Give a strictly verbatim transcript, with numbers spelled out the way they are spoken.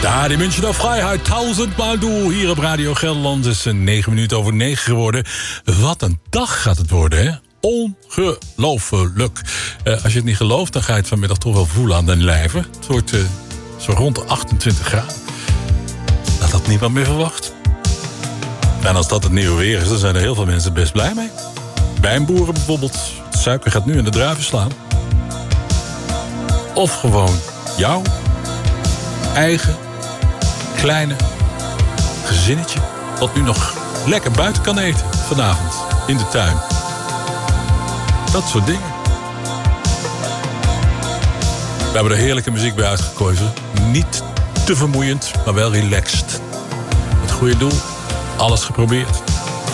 Ja, die Münchener Vrijheid, duizendmaal doe. Hier op Radio Gelderland is negen minuten over negen geworden. Wat een dag gaat het worden, hè? Ongelooflijk. Uh, als je het niet gelooft, dan ga je het vanmiddag toch wel voelen aan de lijve. Het wordt uh, zo rond de achtentwintig graden. Dat had niemand meer verwacht. En als dat het nieuwe weer is, dan zijn er heel veel mensen best blij mee. Wijnboeren bijvoorbeeld. De suiker gaat nu in de druiven slaan. Of gewoon jouw eigen kleine gezinnetje, wat nu nog lekker buiten kan eten vanavond in de tuin. Dat soort dingen. We hebben er heerlijke muziek bij uitgekozen. Niet te vermoeiend, maar wel relaxed. Het goede doel, alles geprobeerd.